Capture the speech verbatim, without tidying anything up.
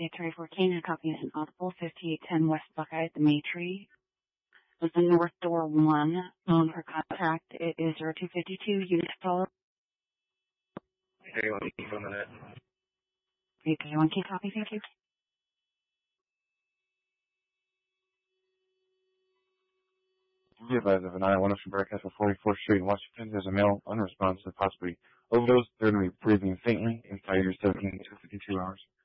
the attorney for Canaan, copy is an audible, fifty-eight ten West Buckeye at the Maytree. With the north door one, um, her contact it is zero two five two, unit follow. Hey, let me keep on that. three three one K copy, thank you. Be advised of a nine one Ocean broadcast of forty-fourth Street in Washington. There's a male unresponsive, possibly overdose, third degree breathing faintly, in five years, seventeen to fifty-two hours.